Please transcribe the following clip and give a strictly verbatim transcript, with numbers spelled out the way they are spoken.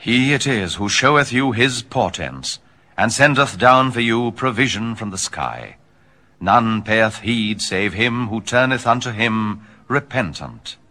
He it is who showeth you his portents, and sendeth down for you provision from the sky. None payeth heed save him who turneth unto him repentant.